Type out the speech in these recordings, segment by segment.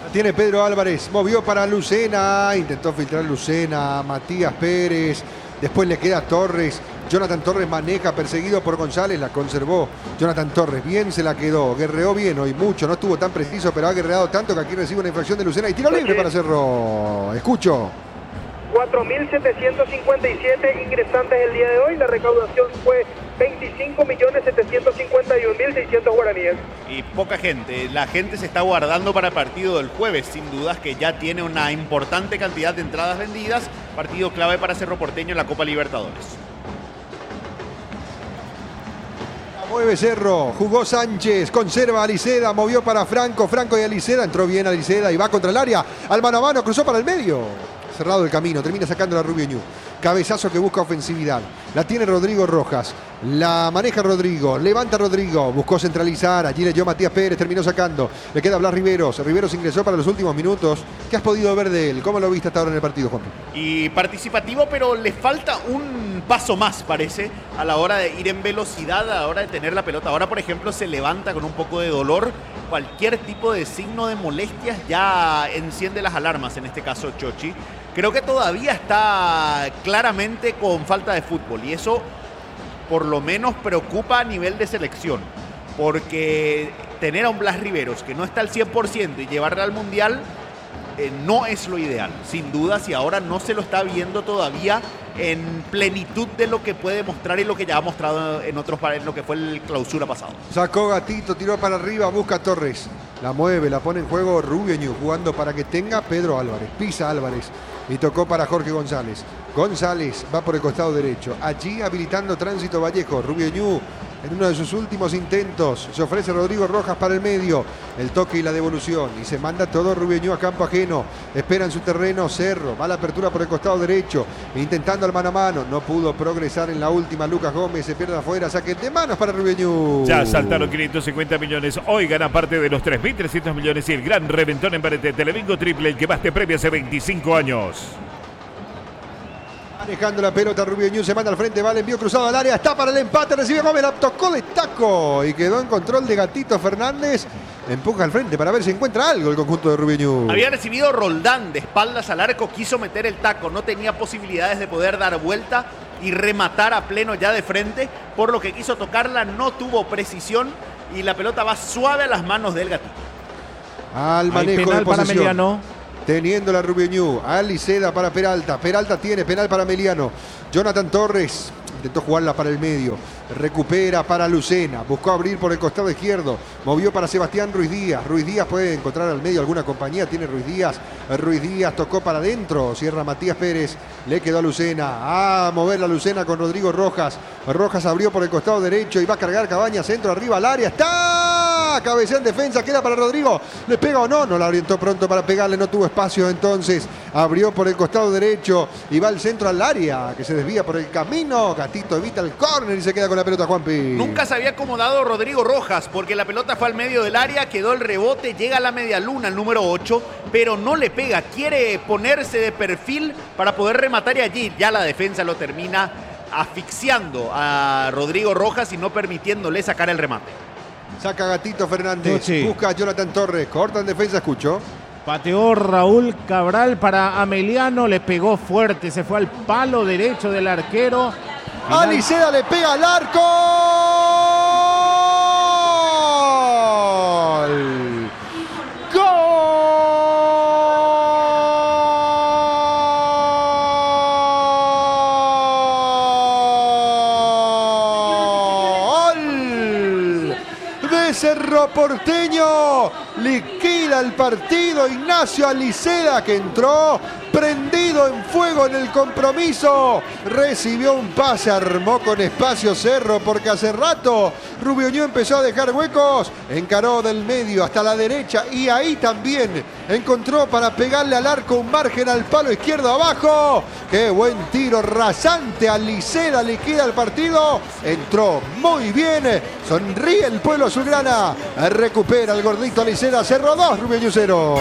Tiene Pedro Álvarez, movió para Lucena, intentó filtrar Lucena, Matías Pérez, después le queda Torres. Jonathan Torres maneja, perseguido por González, la conservó. Jonathan Torres, bien se la quedó, guerreó bien hoy mucho, no estuvo tan preciso, pero ha guerreado tanto que aquí recibe una infracción de Lucena y tiro libre para Cerro. Escucho. 4.757 ingresantes el día de hoy, la recaudación fue 25.751.600 guaraníes. Y poca gente, la gente se está guardando para el partido del jueves, sin dudas que ya tiene una importante cantidad de entradas vendidas, partido clave para Cerro Porteño en la Copa Libertadores. Mueve Cerro, jugó Sánchez, conserva a Aliceda, movió para Franco, Franco y Aliceda, entró bien Aliceda y va contra el área, al mano a mano, cruzó para el medio. Cerrado el camino, termina sacando la Rubio Ñu. Cabezazo que busca ofensividad. La tiene Rodrigo Rojas. La maneja Rodrigo. Levanta Rodrigo. Buscó centralizar. Allí le dio Matías Pérez. Terminó sacando. Le queda Blas Riveros. Riveros ingresó para los últimos minutos. ¿Qué has podido ver de él? ¿Cómo lo viste hasta ahora en el partido, Juan? Y participativo, pero le falta un paso más, parece, a la hora de ir en velocidad, a la hora de tener la pelota. Ahora, por ejemplo, se levanta con un poco de dolor. Cualquier tipo de signo de molestias ya enciende las alarmas, en este caso Chochi. Creo que todavía está claramente con falta de fútbol y eso por lo menos preocupa a nivel de selección, porque tener a un Blas Riveros que no está al 100% y llevarle al Mundial no es lo ideal, sin duda, si ahora no se lo está viendo todavía en plenitud de lo que puede mostrar y lo que ya ha mostrado en lo que fue el clausura pasado. Sacó Gatito, tiró para arriba, busca a Torres. La mueve, la pone en juego Rubio Ñu, jugando para que tenga Pedro Álvarez. Pisa Álvarez y tocó para Jorge González. González va por el costado derecho. Allí habilitando tránsito Vallejo. Rubio Ñu en uno de sus últimos intentos. Se ofrece Rodrigo Rojas para el medio. El toque y la devolución. Y se manda todo Rubio Ñu a campo ajeno. Espera en su terreno Cerro. Va la apertura por el costado derecho. Intentando al mano a mano. No pudo progresar en la última. Lucas Gómez se pierde afuera. Saque de manos para Rubio Ñu. Ya saltaron 550 millones. Hoy gana parte de los 3.300 millones y el gran reventón en Barete. Televingo triple, el que más te premia hace 25 años. Manejando la pelota, Rubio Ñu se manda al frente, va el envío cruzado al área, está para el empate, recibe Gómez, la tocó de taco y quedó en control de Gatito Fernández. Empuja al frente para ver si encuentra algo el conjunto de Rubio Ñu. Había recibido Roldán de espaldas al arco, quiso meter el taco, no tenía posibilidades de poder dar vuelta y rematar a pleno ya de frente, por lo que quiso tocarla, no tuvo precisión y la pelota va suave a las manos del Gatito. Al manejo de posesión. Meliano. Teniendo la Rubio Ñu, Aliceda para Peralta. Peralta tiene penal para Meliano. Jonathan Torres intentó jugarla para el medio. Recupera para Lucena. Buscó abrir por el costado izquierdo. Movió para Sebastián Ruiz Díaz. Ruiz Díaz puede encontrar al medio alguna compañía. Tiene Ruiz Díaz. Ruiz Díaz tocó para adentro. Cierra Matías Pérez. Le quedó a Lucena. A mover la Lucena con Rodrigo Rojas. Rojas abrió por el costado derecho y va a cargar Cabañas. Centro arriba al área. ¡Está! Cabecea en defensa. Queda para Rodrigo. ¿Le pega o no? No la orientó pronto para pegarle. No tuvo espacio entonces. Abrió por el costado derecho y va al centro al área, que se desvía por el camino. Gatito evita el córner y se queda con la pelota, Juanpi. Nunca se había acomodado Rodrigo Rojas porque la pelota fue al medio del área, quedó el rebote, llega a la media luna, el número 8, pero no le pega. Quiere ponerse de perfil para poder rematar y allí ya la defensa lo termina asfixiando a Rodrigo Rojas y no permitiéndole sacar el remate. Saca Gatito Fernández, busca a Jonathan Torres, corta en defensa, escucho. Pateó Raúl Cabral para Ameliano, le pegó fuerte, se fue al palo derecho del arquero. Aliceda le pega al arco. ¡Gol! De Cerro Porteño. Liquida el partido Ignacio Aliceda, que entró prendido en fuego en el compromiso. Recibió un pase, armó con espacio Cerro, porque hace rato Rubio Ñu empezó a dejar huecos. Encaró del medio hasta la derecha y ahí también encontró para pegarle al arco un margen al palo izquierdo abajo. ¡Qué buen tiro rasante! Aliceda liquida el partido. Entró muy bien. Sonríe el pueblo azulgrana. Recupera el gordito Aliceda. Cerro 2, Rubio Ñu 0.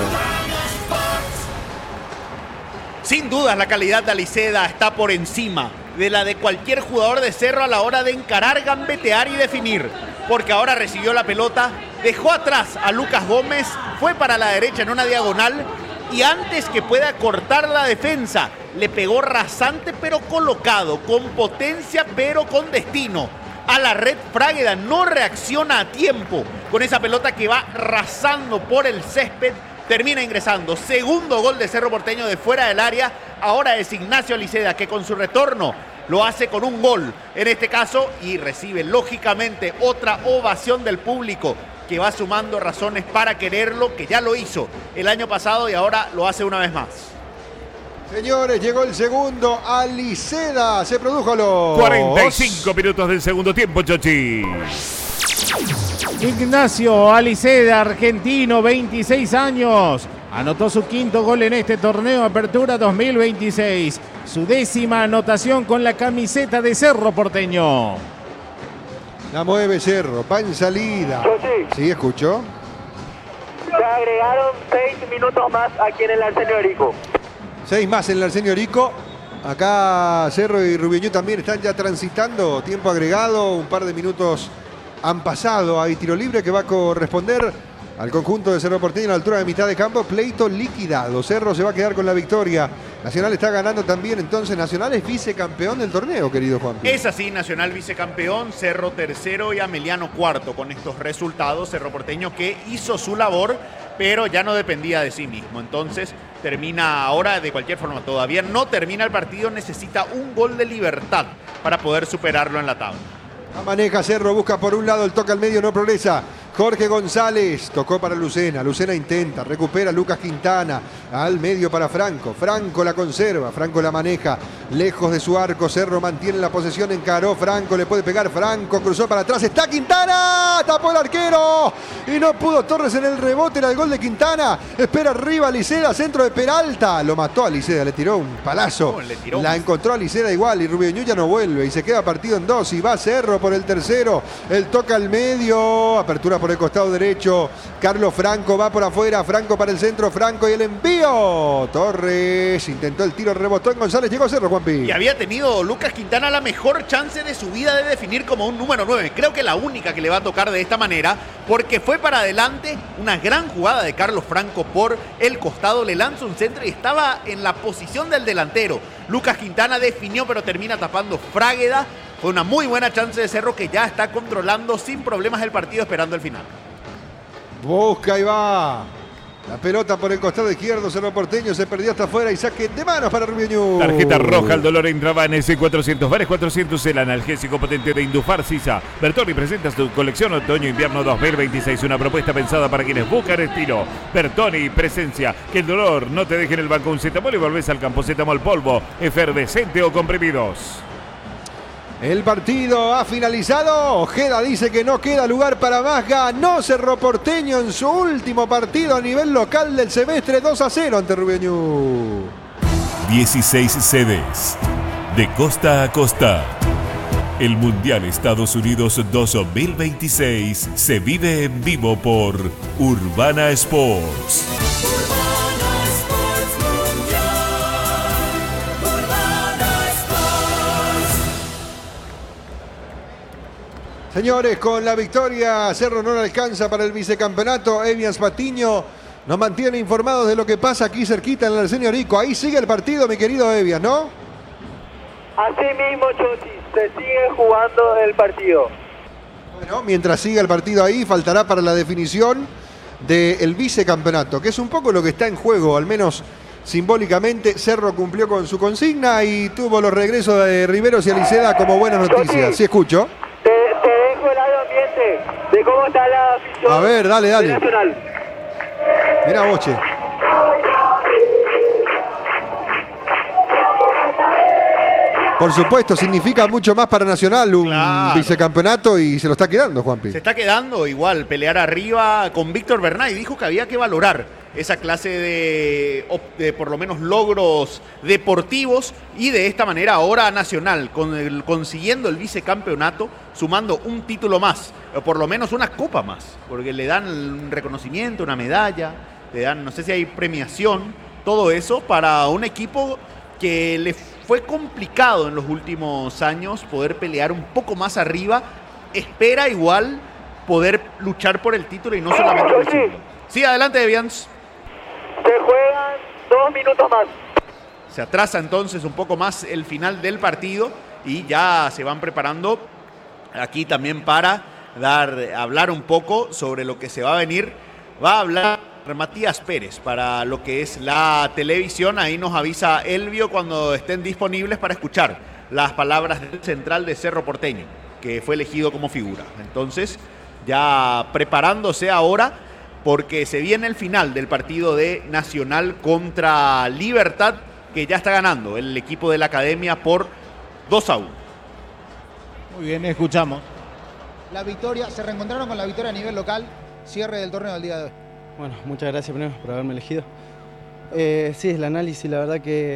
Sin duda la calidad de Aliceda está por encima de la de cualquier jugador de Cerro a la hora de encarar, gambetear y definir. porque ahora recibió la pelota, dejó atrás a Lucas Gómez, fue para la derecha en una diagonal y antes que pueda cortar la defensa, le pegó rasante pero colocado, con potencia pero con destino. A la red, Frágueda no reacciona a tiempo con esa pelota que va rasando por el césped, termina ingresando. Segundo gol de Cerro Porteño de fuera del área, ahora es Ignacio Aliceda que con su retorno lo hace con un gol en este caso y recibe lógicamente otra ovación del público que va sumando razones para quererlo, que ya lo hizo el año pasado y ahora lo hace una vez más. Señores, llegó el segundo. Aliceda se produjo los 45 minutos del segundo tiempo, Chochi. Ignacio Aliceda, argentino, 26 años. Anotó su quinto gol en este torneo Apertura 2026. Su 10ª anotación con la camiseta de Cerro Porteño. La mueve Cerro, va en salida. Sí, escucho. Se agregaron 6 minutos más aquí en el Arsenio Erico. 6 más en el Arsenio Erico. Acá Cerro y Rubioñú también están ya transitando. Tiempo agregado, un par de minutos han pasado. Hay tiro libre que va a corresponder al conjunto de Cerro Porteño a la altura de mitad de campo. Pleito liquidado. Cerro se va a quedar con la victoria. Nacional está ganando también, entonces Nacional es vicecampeón del torneo, querido Juan. Es así, Nacional vicecampeón, Cerro tercero y Ameliano cuarto. Con estos resultados, Cerro Porteño que hizo su labor, pero ya no dependía de sí mismo. Entonces termina ahora, de cualquier forma, todavía no termina el partido, necesita un gol de Libertad para poder superarlo en la tabla. La maneja Cerro, busca por un lado, el toque al medio, no progresa. Jorge González, tocó para Lucena, Lucena intenta, recupera Lucas Quintana, al medio para Franco, Franco la conserva, Franco la maneja, lejos de su arco, Cerro mantiene la posesión, encaró, Franco le puede pegar, Franco cruzó para atrás, está Quintana, tapó el arquero y no pudo Torres en el rebote, era el gol de Quintana, espera arriba Aliceda, centro de Peralta, lo mató a Aliceda, le tiró un palazo, la encontró a Aliceda igual y Rubio ya no vuelve y se queda partido en 2 y va Cerro por el tercero, el toca al medio, apertura por el costado derecho, Carlos Franco va por afuera, Franco para el centro, Franco y el envío, Torres intentó el tiro, rebotó en González, llegó Cerro, Juanpi. Y había tenido Lucas Quintana la mejor chance de su vida de definir como un número 9, creo que la única que le va a tocar de esta manera, porque fue para adelante, una gran jugada de Carlos Franco por el costado, le lanza un centro y estaba en la posición del delantero, Lucas Quintana definió pero termina tapando Frágueda. Fue una muy buena chance de Cerro que ya está controlando sin problemas el partido esperando el final. Busca y va. La pelota por el costado izquierdo, Cerro Porteño se perdió hasta afuera y saque de manos para Rubio. Tarjeta roja al dolor en Travanes, 400 bares, 400 el analgésico potente de Indufar Sisa. Bertoni presenta su colección otoño-invierno 2026, una propuesta pensada para quienes buscan estilo. Bertoni, presencia, que el dolor no te deje en el banco un cetamol y volvés al campo cetamol polvo, efervescente o comprimidos. El partido ha finalizado. Ojeda dice que no queda lugar para más. Ganó Cerro Porteño en su último partido a nivel local del semestre, 2-0 ante Rubio. 16 sedes, de costa a costa. El Mundial Estados Unidos 2026 se vive en vivo por Urbana Sports. Señores, con la victoria Cerro no le alcanza para el vicecampeonato. Evians Patiño nos mantiene informados de lo que pasa aquí cerquita en el Arsenio Erico. Ahí sigue el partido, mi querido Evians, ¿no? Así mismo, Choti, se sigue jugando el partido. Bueno, mientras siga el partido ahí, faltará para la definición del vicecampeonato, que es un poco lo que está en juego, al menos simbólicamente. Cerro cumplió con su consigna y tuvo los regresos de Riveros y Aliceda como buenas noticias. Sí, escucho. Te dejo el lado ambiente de cómo está la afición. A ver, dale. de Nacional. Mirá vos, che. Por supuesto, significa mucho más para Nacional un vicecampeonato y se lo está quedando, Juanpi. Se está quedando igual, pelear arriba con Víctor Bernay. Dijo que había que valorar esa clase de por lo menos logros deportivos y de esta manera ahora Nacional consiguiendo el vicecampeonato, sumando un título más, o por lo menos una copa más, porque le dan un reconocimiento, una medalla, le dan, no sé si hay premiación, todo eso para un equipo que le fue complicado en los últimos años poder pelear un poco más arriba. Espera igual poder luchar por el título y no solamente por el segundo. Sí, adelante, Devians. Se juegan 2 minutos más. Se atrasa entonces un poco más el final del partido y ya se van preparando aquí también para hablar un poco sobre lo que se va a venir. Va a hablar Matías Pérez para lo que es la televisión. Ahí nos avisa Elvio cuando estén disponibles para escuchar las palabras del central de Cerro Porteño, que fue elegido como figura. Entonces, ya preparándose ahora, porque se viene el final del partido de Nacional contra Libertad, que ya está ganando el equipo de la Academia por 2-1. Muy bien, escuchamos. La victoria, se reencontraron con la victoria a nivel local, cierre del torneo del día de hoy. Bueno, muchas gracias primero por haberme elegido. Sí, el análisis, la verdad que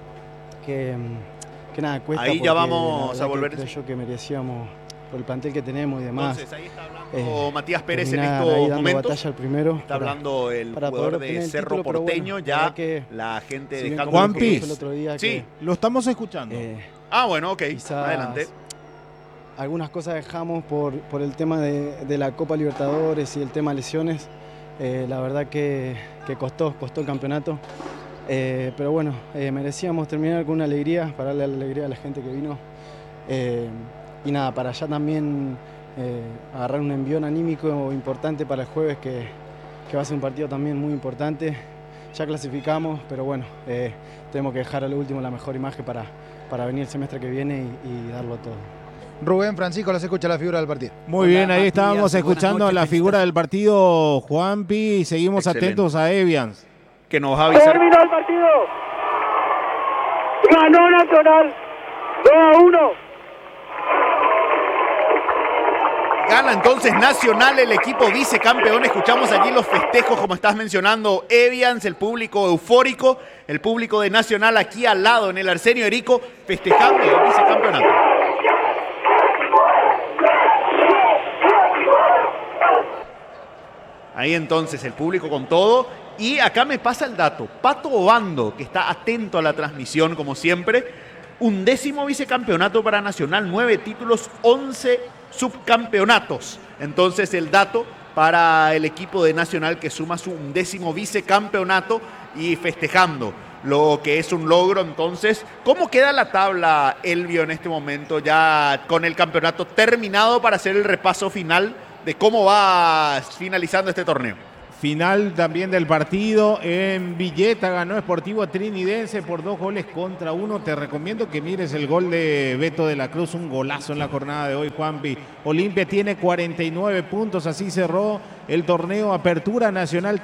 nada, cuesta. Ahí ya vamos a volver. Creo yo que merecíamos por el plantel que tenemos y demás. Entonces ahí está hablando Matías Pérez en ahí estos dando momentos. batalla al primero Está hablando el para jugador poder de obtener el Cerro título, Porteño, bueno, ya que la gente si bien dejando... como Juan dijimos Piz. el otro día Sí. Lo estamos escuchando. Bueno, ok, quizás adelante. algunas cosas dejamos por el tema de la Copa Libertadores y el tema lesiones. La verdad que costó el campeonato. Pero bueno, merecíamos terminar con una alegría, para darle la alegría a la gente que vino. Y nada, para allá también agarrar un envión anímico importante para el jueves, que va a ser un partido también muy importante. Ya clasificamos, pero bueno, tenemos que dejar a lo último la mejor imagen para venir el semestre que viene y darlo todo. Rubén Francisco, los escucha la figura del partido. Muy bien, ahí estábamos escuchando a la figura del partido, Juanpi, y seguimos Excelente. atentos a Evians. Que nos va a avisar. Terminó el partido. Ganó Nacional 2-1. Gana entonces Nacional, el equipo vicecampeón. Escuchamos allí los festejos, como estás mencionando, Evians, el público eufórico, el público de Nacional aquí al lado en el Arsenio Erico, festejando el vicecampeonato. Ahí entonces el público con todo. Y acá me pasa el dato. Pato Obando, que está atento a la transmisión como siempre. 11º vicecampeonato para Nacional, 9 títulos, 11 subcampeonatos. Entonces el dato para el equipo de Nacional, que suma su 11º vicecampeonato y festejando lo que es un logro. Entonces, ¿cómo queda la tabla, Elvio, en este momento, ya con el campeonato terminado, para hacer el repaso final de cómo va finalizando este torneo? Final también del partido en Villeta, ganó Sportivo Trinidense por 2-1. Te recomiendo que mires el gol de Beto de la Cruz, un golazo en la jornada de hoy, Juanpi. Olimpia tiene 49 puntos, así cerró el torneo. Apertura Nacional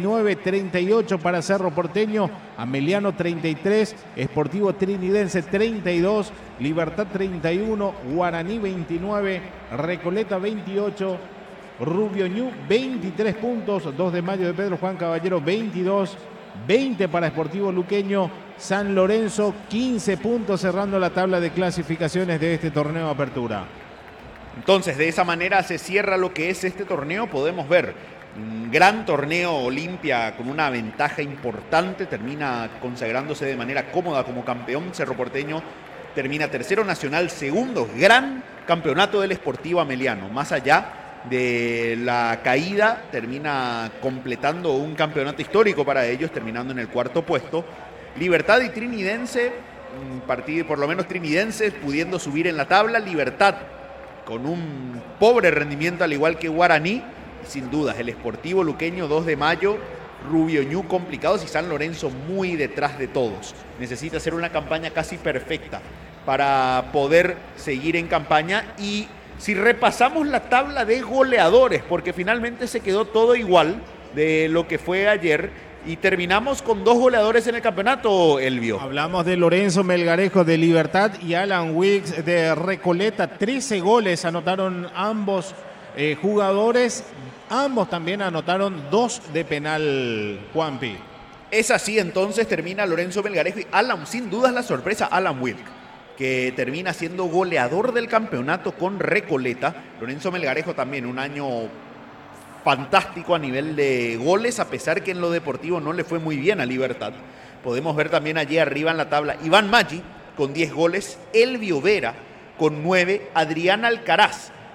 39-38 para Cerro Porteño, Ameliano 33, Sportivo Trinidense 32, Libertad 31, Guaraní 29, Recoleta 28, Rubio Ñu 23 puntos, 2 de Mayo de Pedro Juan Caballero 22, 20 para Sportivo Luqueño, San Lorenzo 15 puntos, cerrando la tabla de clasificaciones de este torneo Apertura. Entonces, de esa manera se cierra lo que es este torneo. Podemos ver un gran torneo. Olimpia con una ventaja importante, termina consagrándose de manera cómoda como campeón. Cerro Porteño termina tercero, Nacional segundo. Gran campeonato del Sportivo Ameliano. Más allá de la caída, termina completando un campeonato histórico para ellos, terminando en el 4º puesto. Libertad y Trinidense, partido, por lo menos Trinidense pudiendo subir en la tabla. Libertad con un pobre rendimiento, al igual que Guaraní. Sin dudas, el Sportivo Luqueño, 2 de Mayo, Rubio Ñu complicados, y San Lorenzo muy detrás de todos. Necesita hacer una campaña casi perfecta para poder seguir en campaña. Y si repasamos la tabla de goleadores, porque finalmente se quedó todo igual de lo que fue ayer, y terminamos con 2 goleadores en el campeonato, Elvio. Hablamos de Lorenzo Melgarejo de Libertad y Alan Wicks de Recoleta. 13 goles anotaron ambos jugadores. Ambos también anotaron 2 de penal, Juanpi. Es así, entonces termina Lorenzo Melgarejo y Alan, sin dudas la sorpresa, Alan Wilk, que termina siendo goleador del campeonato con Recoleta. Lorenzo Melgarejo también un año fantástico a nivel de goles, a pesar que en lo deportivo no le fue muy bien a Libertad. Podemos ver también allí arriba en la tabla Iván Maggi con 10 goles, Elvio Vera con 9, Adrián Alcaraz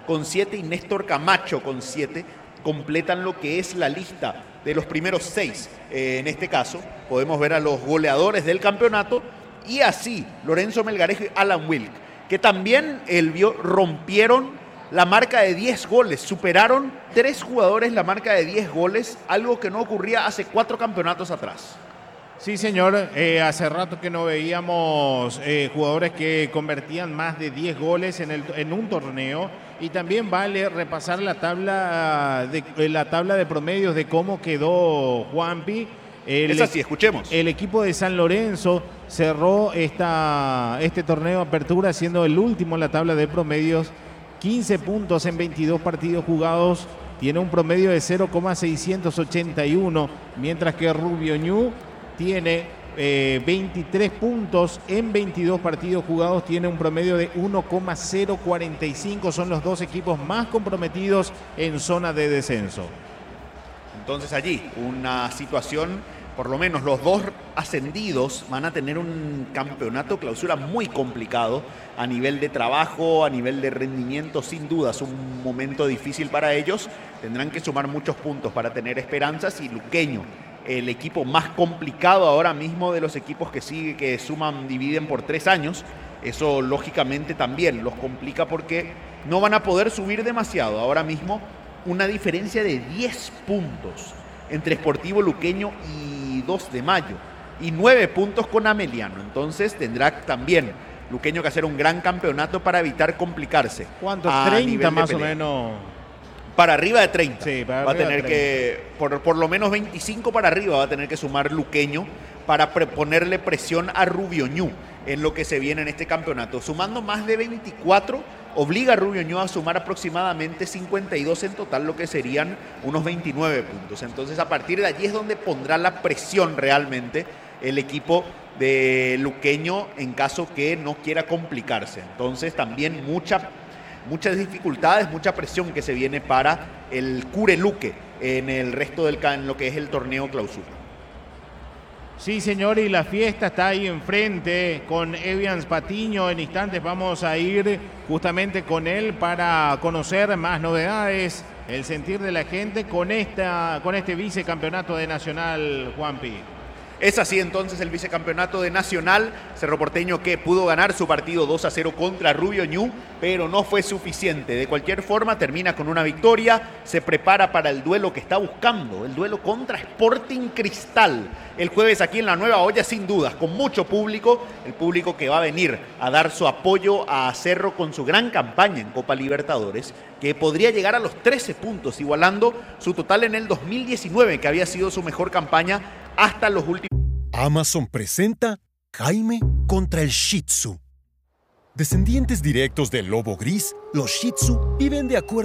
con 7 y Néstor Camacho con 7 completan lo que es la lista de los primeros 6. En este caso podemos ver a los goleadores del campeonato y así Lorenzo Melgarejo y Alan Wilk, que también rompieron la marca de 10 goles, superaron 3 jugadores la marca de 10 goles, algo que no ocurría hace 4 campeonatos atrás. Sí, señor, hace rato que no veíamos jugadores que convertían más de 10 goles en un torneo, y también vale repasar la tabla de promedios de cómo quedó Juanpi. Es así, escuchemos. El equipo de San Lorenzo cerró este torneo Apertura siendo el último en la tabla de promedios, 15 puntos en 22 partidos jugados, tiene un promedio de 0,681, mientras que Rubio Ñu tiene 23 puntos en 22 partidos jugados, tiene un promedio de 1,045, son los dos equipos más comprometidos en zona de descenso. Entonces allí, una situación, por lo menos los dos ascendidos van a tener un campeonato clausura muy complicado a nivel de trabajo, a nivel de rendimiento, sin duda es un momento difícil para ellos, tendrán que sumar muchos puntos para tener esperanzas, y Luqueño, el equipo más complicado ahora mismo de los equipos que suman, dividen por 3 años, eso lógicamente también los complica porque no van a poder subir demasiado. Ahora mismo una diferencia de 10 puntos entre Sportivo Luqueño y 2 de Mayo, y 9 puntos con Ameliano. Entonces tendrá también Luqueño que hacer un gran campeonato para evitar complicarse. ¿Cuántos? 30 más o menos. Para arriba de 30. Sí, va a tener que, por lo menos 25 para arriba va a tener que sumar Luqueño para ponerle presión a Rubio Ñu en lo que se viene en este campeonato. Sumando más de 24, obliga a Rubio Ñu a sumar aproximadamente 52 en total, lo que serían unos 29 puntos. Entonces a partir de allí es donde pondrá la presión realmente el equipo de Luqueño en caso que no quiera complicarse. Entonces también muchas dificultades, mucha presión que se viene para el Cure Luque en lo que es el torneo clausura. Sí, señor, y la fiesta está ahí enfrente con Evians Patiño. En instantes vamos a ir justamente con él para conocer más novedades, el sentir de la gente con este vicecampeonato de Nacional, Juanpi. Es así entonces el vicecampeonato de Nacional, Cerro Porteño que pudo ganar su partido 2-0 contra Rubio Ñu, pero no fue suficiente. De cualquier forma termina con una victoria, se prepara para el duelo que está buscando, el duelo contra Sporting Cristal. El jueves aquí en La Nueva Olla, sin dudas, con mucho público, el público que va a venir a dar su apoyo a Cerro con su gran campaña en Copa Libertadores, que podría llegar a los 13 puntos, igualando su total en el 2019, que había sido su mejor campaña hasta los últimos. Amazon presenta Jaime contra el Shih Tzu. Descendientes directos del lobo gris, los Shih Tzu viven de acuerdo